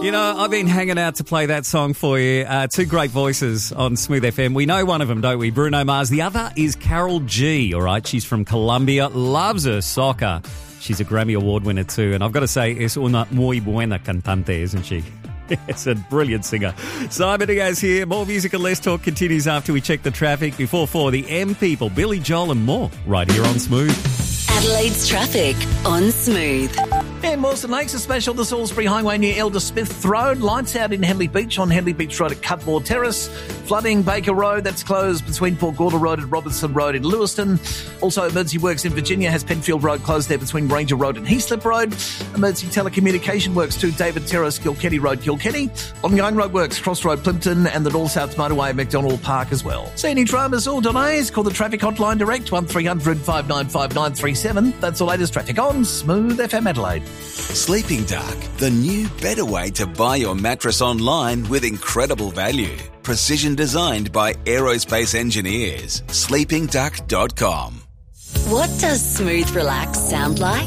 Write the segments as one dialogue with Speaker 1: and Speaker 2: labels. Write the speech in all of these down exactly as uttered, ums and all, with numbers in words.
Speaker 1: You know, I've been hanging out to play that song for you. Uh, two great voices on Smooth F M. We know one of them, don't we? Bruno Mars. The other is Carol G, all right? She's from Colombia, loves her soccer. She's a Grammy Award winner too. And I've got to say, es una muy buena cantante, isn't she? It's a brilliant singer. Simon Diaz here. More music and less talk continues after we check the traffic. Before four, the M People, Billy Joel and more, right here on Smooth.
Speaker 2: Adelaide's traffic on Smooth.
Speaker 3: And Mawson Lakes, a special the Salisbury Highway near Elder Smith Road. Lights out in Henley Beach on Henley Beach Road at Cutmore Terrace. Flooding Baker Road, that's closed between Port Gorda Road and Robertson Road in Lewiston. Also, emergency works in Virginia has Penfield Road closed there between Ranger Road and Heaslip Road. Emergency telecommunication works to David Terrace, Kilkenny Road, Kilkenny. Ongoing road works, Cross Road, Plimpton, and the North-South Motorway at McDonald Park as well. See any dramas or delays? Call the traffic hotline direct, one three hundred, five nine five, nine three seven. That's the latest traffic on Smooth F M Adelaide.
Speaker 4: Sleeping Dark, the new better way to buy your mattress online with incredible value. Precision designed by aerospace engineers. sleeping duck dot com.
Speaker 2: What does Smooth Relax sound like?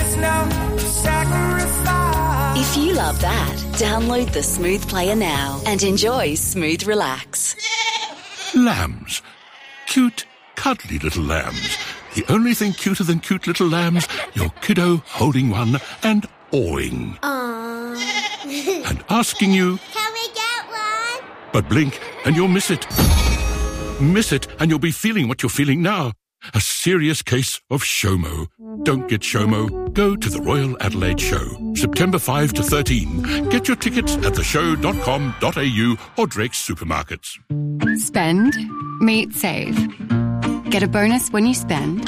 Speaker 2: If you love that, download the Smooth Player now and enjoy Smooth Relax.
Speaker 5: Lambs. Cute, cuddly little lambs. The only thing cuter than cute little lambs, your kiddo holding one and awing.
Speaker 6: Aww.
Speaker 5: And asking you,
Speaker 6: can we get one?
Speaker 5: But blink and you'll miss it. Miss it and you'll be feeling what you're feeling now. A serious case of SHOMO. Don't get SHOMO. Go to the Royal Adelaide Show, September fifth to thirteen. Get your tickets at the show dot com dot a u or Drake's Supermarkets.
Speaker 7: Spend, meet, save. Get a bonus when you spend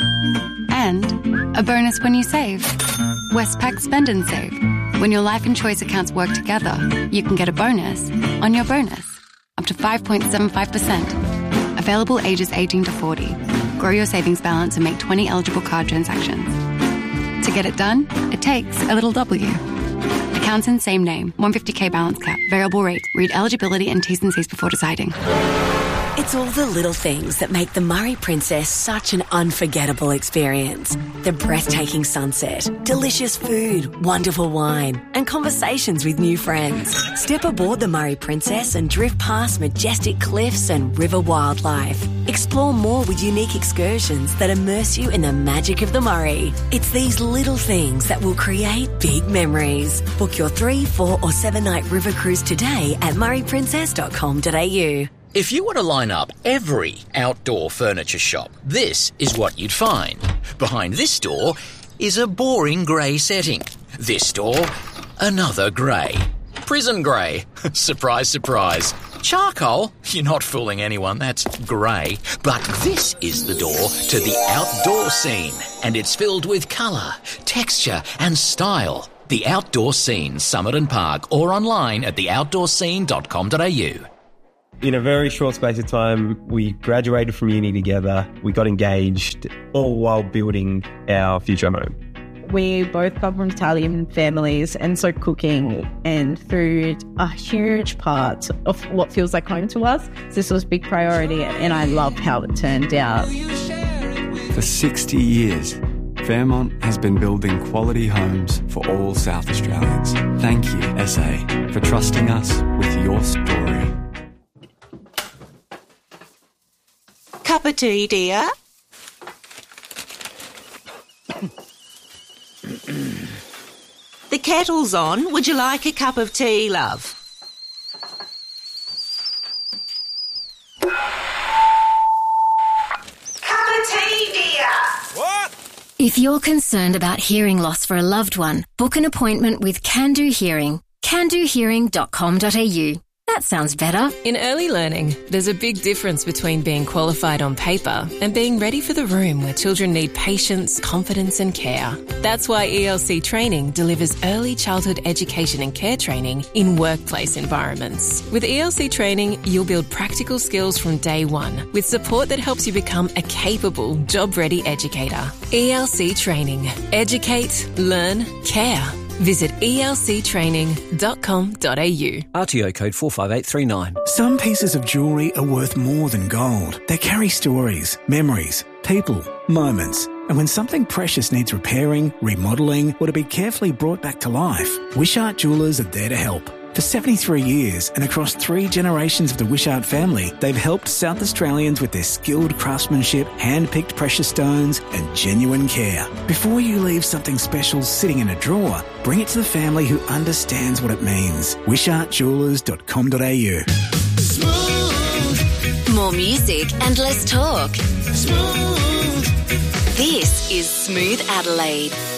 Speaker 7: and a bonus when you save. Westpac Spend and Save. When your life and choice accounts work together, you can get a bonus on your bonus, up to five point seven five percent. Available ages eighteen to forty. Grow your savings balance and make twenty eligible card transactions. To get it done, it takes a little W. Accounts in same name, one hundred fifty thousand balance cap, variable rate. Read eligibility and T's and C's before deciding.
Speaker 8: It's all the little things that make the Murray Princess such an unforgettable experience. The breathtaking sunset, delicious food, wonderful wine, and conversations with new friends. Step aboard the Murray Princess and drift past majestic cliffs and river wildlife. Explore more with unique excursions that immerse you in the magic of the Murray. It's these little things that will create big memories. Book your three, four or seven night river cruise today at murray princess dot com dot a u.
Speaker 9: If you were to line up every outdoor furniture shop, this is what you'd find. Behind this door is a boring grey setting. This door, another grey. Prison grey. Surprise, surprise. Charcoal? You're not fooling anyone, that's grey. But this is the door to the outdoor scene, and it's filled with colour, texture and style. The Outdoor Scene, Summit and Park, or online at the outdoor scene dot com dot a u.
Speaker 10: In a very short space of time, we graduated from uni together, we got engaged, all while building our future home.
Speaker 11: We both come from Italian families, and so cooking and food are huge parts of what feels like home to us. So this was a big priority, and I loved how it turned out.
Speaker 12: For sixty years, Fairmont has been building quality homes for all South Australians. Thank you, S A, for trusting us with your story.
Speaker 13: Cup of tea, dear? The kettle's on. Would you like a cup of tea, love? Cup of tea, dear.
Speaker 14: What? If you're concerned about hearing loss for a loved one, book an appointment with Can Do Hearing. can do hearing dot com dot a u. That sounds better.
Speaker 15: In early learning, there's a big difference between being qualified on paper and being ready for the room where children need patience, confidence and care. That's why E L C Training delivers early childhood education and care training in workplace environments. With E L C Training, you'll build practical skills from day one with support that helps you become a capable, job-ready educator. E L C Training. Educate, learn, care. Visit e l c training dot com dot a u.
Speaker 16: R T O code four five eight three nine.
Speaker 17: Some pieces of jewellery are worth more than gold. They carry stories, memories, people, moments. And when something precious needs repairing, remodelling, or to be carefully brought back to life, Wishart Jewellers are there to help. For seventy-three years and across three generations of the Wishart family, they've helped South Australians with their skilled craftsmanship, hand-picked precious stones and genuine care. Before you leave something special sitting in a drawer, bring it to the family who understands what it means. wishart jewellers dot com dot a u.
Speaker 2: Smooth. More music and less talk. Smooth. This is Smooth Adelaide.